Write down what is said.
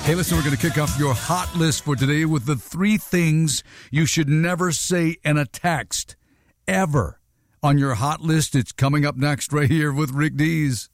Hey, listen, we're going to kick off your hot list for today with the 3 things you should never say in a text, ever. On your hot list, it's coming up next right here with Rick Dees.